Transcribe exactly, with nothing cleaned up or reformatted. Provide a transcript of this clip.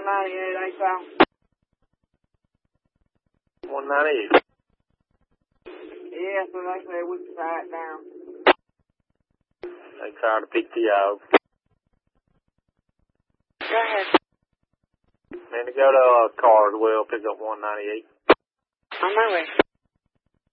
one ninety-eight, eight thousand. one ninety-eight. Yeah, so they said we can tie it down. They tired to pick the out. Go ahead. Man, to go to uh, Carswell, pick up one ninety-eight. On my way.